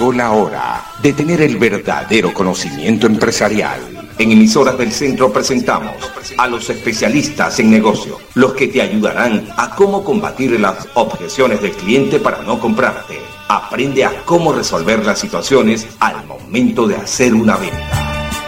llegó la hora de tener el verdadero conocimiento empresarial. En Emisoras del Centro presentamos a los especialistas en negocio, los que te ayudarán a cómo combatir las objeciones del cliente para no comprarte. Aprende a cómo resolver las situaciones al momento de hacer una venta.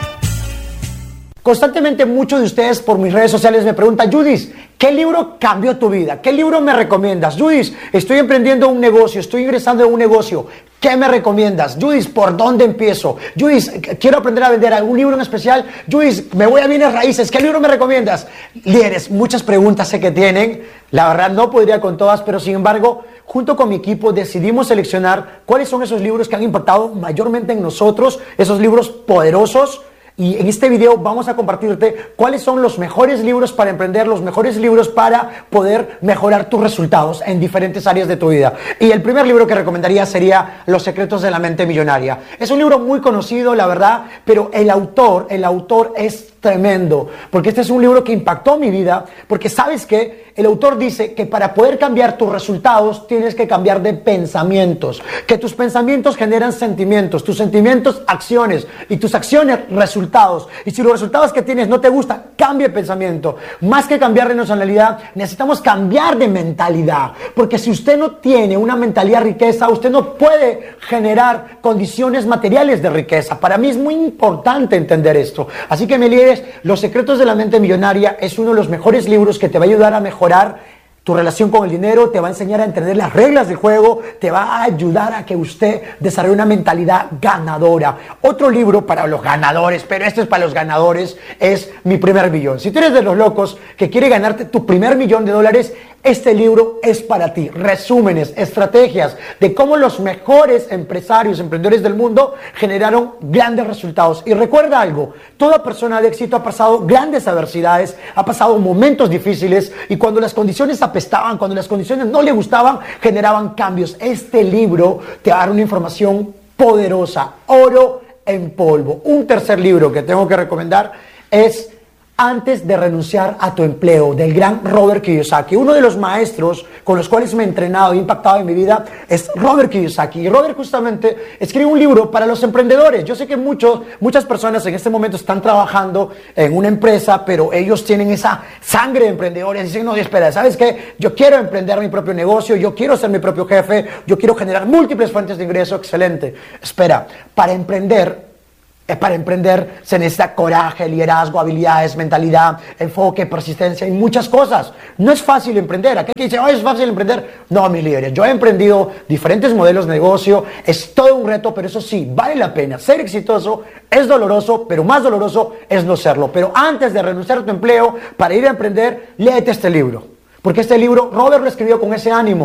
Constantemente muchos de ustedes por mis redes sociales me preguntan: Judith, ¿qué libro cambió tu vida? ¿Qué libro me recomiendas? Judith, estoy emprendiendo un negocio, estoy ingresando en un negocio. ¿Qué me recomiendas? Judith, ¿por dónde empiezo? Judith, quiero aprender a vender algún libro en especial. Judith, me voy a bienes raíces. ¿Qué libro me recomiendas? Líderes, muchas preguntas sé que tienen. La verdad no podría con todas, pero sin embargo, junto con mi equipo decidimos seleccionar cuáles son esos libros que han impactado mayormente en nosotros, esos libros poderosos. Y en este video vamos a compartirte cuáles son los mejores libros para emprender, los mejores libros para poder mejorar tus resultados en diferentes áreas de tu vida. Y el primer libro que recomendaría sería Los secretos de la mente millonaria. Es un libro muy conocido, la verdad, pero el autor es tremendo, porque este es un libro que impactó mi vida, porque sabes que el autor dice que para poder cambiar tus resultados tienes que cambiar de pensamientos, que tus pensamientos generan sentimientos, tus sentimientos acciones y tus acciones resultados, y si los resultados que tienes no te gustan, cambia de pensamiento. Más que cambiar de nacionalidad, necesitamos cambiar de mentalidad, porque si usted no tiene una mentalidad de riqueza, usted no puede generar condiciones materiales de riqueza. Para mí es muy importante entender esto, así que me líderes, Los secretos de la mente millonaria es uno de los mejores libros que te va a ayudar a mejorar tu relación con el dinero, te va a enseñar a entender las reglas del juego, te va a ayudar a que usted desarrolle una mentalidad ganadora. Otro libro para los ganadores, pero este es para los ganadores, es Mi primer millón. Si tú eres de los locos que quiere ganarte tu primer $1.000.000, este libro es para ti. Resúmenes, estrategias de cómo los mejores empresarios, emprendedores del mundo generaron grandes resultados. Y recuerda algo, toda persona de éxito ha pasado grandes adversidades, ha pasado momentos difíciles, y cuando las condiciones apestaban, cuando las condiciones no le gustaban, generaban cambios. Este libro te va a dar una información poderosa, oro en polvo. Un tercer libro que tengo que recomendar es Antes de renunciar a tu empleo, del gran Robert Kiyosaki. Uno de los maestros con los cuales me he entrenado e impactado en mi vida es Robert Kiyosaki. Y Robert justamente escribe un libro para los emprendedores. Yo sé que muchas personas en este momento están trabajando en una empresa, pero ellos tienen esa sangre de emprendedores. Dicen: no, espera, ¿sabes qué? Yo quiero emprender mi propio negocio, yo quiero ser mi propio jefe, yo quiero generar múltiples fuentes de ingreso. Excelente. Espera, para emprender se necesita coraje, liderazgo, habilidades, mentalidad, enfoque, persistencia y muchas cosas. No es fácil emprender. Aquel que dice: es fácil emprender. No, mis líderes, yo he emprendido diferentes modelos de negocio, es todo un reto, pero eso sí, vale la pena. Ser exitoso es doloroso, pero más doloroso es no serlo. Pero antes de renunciar a tu empleo para ir a emprender, léete este libro. Porque este libro, Robert lo escribió con ese ánimo.